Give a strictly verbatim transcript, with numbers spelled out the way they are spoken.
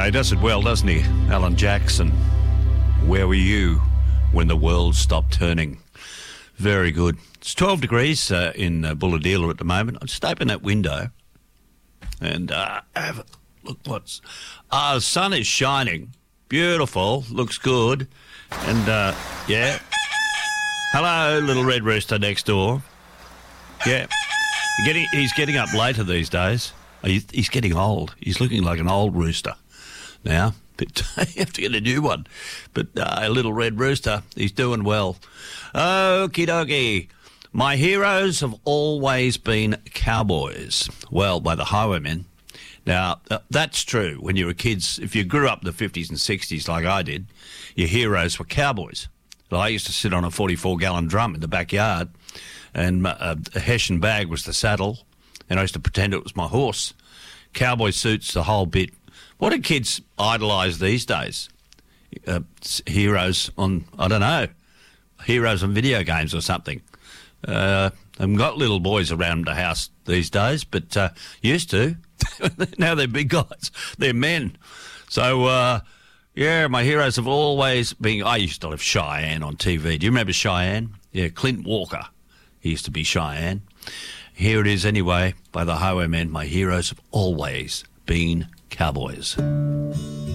he does it well, doesn't he? Alan Jackson. Where were you when the world stopped turning? Very good. It's twelve degrees uh, in uh, Bulahdelah at the moment. I'll just open that window and uh, have a look. What's uh, the sun is shining. Beautiful. Looks good. And, uh, yeah. Hello, little red rooster next door. Yeah. Getting, he's getting up later these days. He's, he's getting old. He's looking like an old rooster now. But you have to get a new one. But uh, a little red rooster, he's doing well. Okie dokie. My heroes have always been cowboys. Well, by the highwaymen. Now, uh, that's true. When you were kids, if you grew up in the fifties and sixties like I did, your heroes were cowboys. Well, I used to sit on a forty-four gallon drum in the backyard, and uh, a Hessian bag was the saddle, and I used to pretend it was my horse. Cowboy suits, the whole bit. What do kids idolise these days? Uh, heroes on, I don't know, heroes on video games or something. Uh, I haven't got little boys around the house these days, but uh, used to. Now they're big guys. They're men. So, uh, yeah, my heroes have always been... I used to love Cheyenne on T V. Do you remember Cheyenne? Yeah, Clint Walker. He used to be Cheyenne. Here it is anyway, by the Highwaymen. My heroes have always been cowboys.